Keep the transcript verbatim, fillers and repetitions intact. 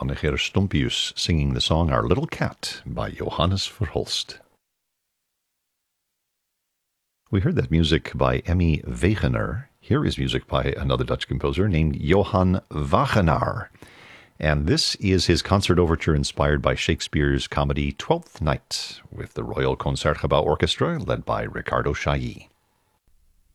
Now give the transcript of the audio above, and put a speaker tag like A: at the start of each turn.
A: Anneger Stumpius singing the song Our Little Cat by Johannes Verhulst. We heard that music by Emmy Wegener. Here is music by another Dutch composer named Johan Wagenaar. And this is his concert overture inspired by Shakespeare's comedy Twelfth Night with the Royal Concertgebouw Orchestra led by Ricardo Chailly.